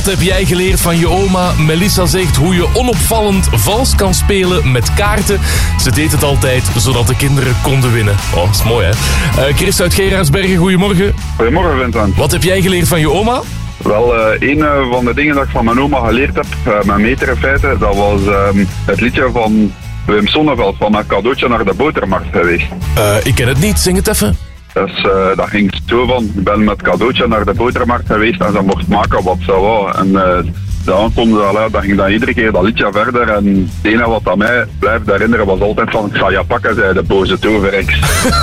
heb jij geleerd van je oma? Melissa zegt hoe je onopvallend vals kan spelen met kaarten. Ze deed het altijd, zodat de kinderen konden winnen. Oh, dat is mooi, hè? Chris uit Gerardsbergen, goedemorgen. Goedemorgen, Vincent. Wat heb jij geleerd van je oma? Wel, een van de dingen dat ik van mijn oma geleerd heb, mijn meter in feite, dat was het liedje van Wim Sonneveld van mijn cadeautje naar de botermarkt geweest. Ik ken het niet, zing het even. Dus dat ging zo van, ik ben met cadeautje naar de botermarkt geweest en ze mocht maken wat ze wou. En de aankomst, dat ging dan iedere keer dat liedje verder. En het enige wat aan mij blijft herinneren was altijd van, ik ga je pakken, zei de boze toverix.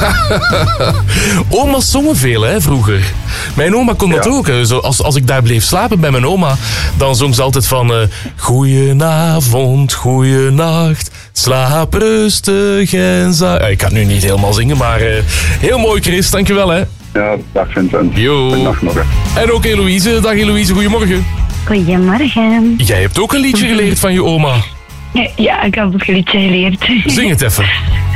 Oma's zongen veel, hè, vroeger. Mijn oma kon dat ook. Hè. Zo, als ik daar bleef slapen bij mijn oma, dan zong ze altijd van... Goedenavond, goeienacht, slaap rustig en zacht. Ik kan nu niet helemaal zingen, maar heel mooi, Chris. Dankjewel, hè. Ja, dag Vincent. Jo. Dag nog, hè. En ook Eloïse. Dag Eloïse, goedemorgen. Goedemorgen. Jij hebt ook een liedje geleerd van je oma. Ja, ik heb ook een liedje geleerd. Zing het even.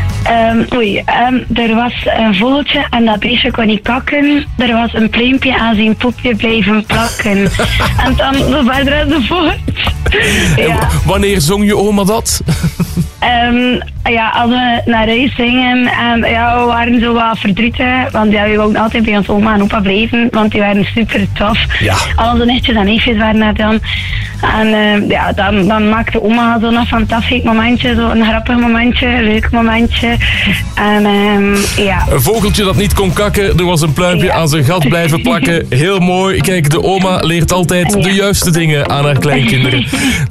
Er was een vogeltje en dat beestje kon niet kakken. Er was een pluimpje aan zijn poepje blijven plakken. En dan zo verder enzovoort. Ja. Wanneer zong je oma dat? Als we naar huis gingen en we waren zo wat verdrietig, want we wouden altijd bij ons oma en opa blijven, want die waren super tof. Ja. Al onze nichtjes en neefjes waren er dan. En dan maakte oma zo'n fantastisch momentje, zo'n grappig momentje, een leuk momentje. En Een vogeltje dat niet kon kakken, er was een pluimpje aan zijn gat blijven plakken. Heel mooi. Kijk, de oma leert altijd de juiste dingen aan haar kleinkinderen.